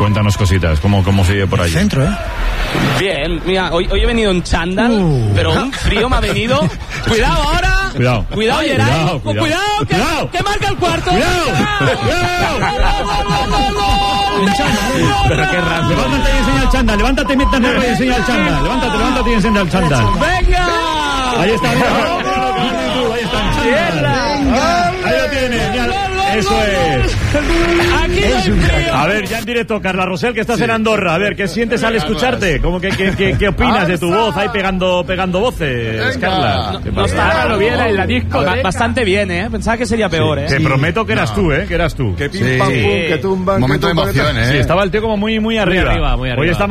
Cuéntanos cositas, ¿cómo se vive por allí? Centro, Bien, mira, hoy he venido en chándal, pero un frío me ha venido. Cuidado ahora. Cuidado, Geray. Cuidado, que marca el cuarto. Pero qué raro. Levántate y enseña el chándal. Levántate mientras no y enseña el chándal. Levántate y enseña el chándal. ¡Venga! Ahí está. Ahí está. Ahí lo tiene. Eso es. Aquí no hay frío. A ver, ya en directo, Carla Rosell, que estás en Andorra. A ver, ¿qué sientes al escucharte? ¿Qué opinas de tu voz ahí pegando voces, Carla? No está lo bien en la disco. Bastante bien, ¿eh? Pensaba que sería peor, Te prometo que eras tú, que eras tú. Que pim pam pum, que tumban. Momento de emoción, Sí, estaba el tío como muy arriba. Muy arriba. Hoy está